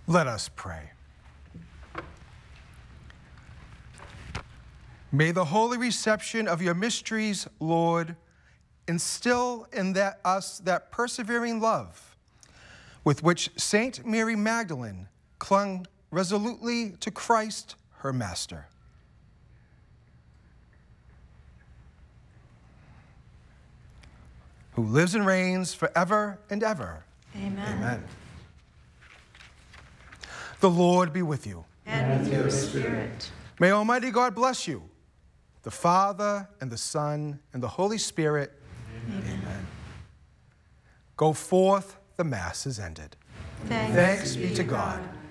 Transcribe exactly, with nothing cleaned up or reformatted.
Let us pray. May the holy reception of your mysteries, Lord, instill in that us that persevering love with which Saint Mary Magdalene clung resolutely to Christ, her Master. Who lives and reigns forever and ever. Amen. Amen. The Lord be with you. And with your spirit. May Almighty God bless you, the Father, and the Son, and the Holy Spirit. Amen. Amen. Go forth, the Mass is ended. Thanks, Thanks be to God.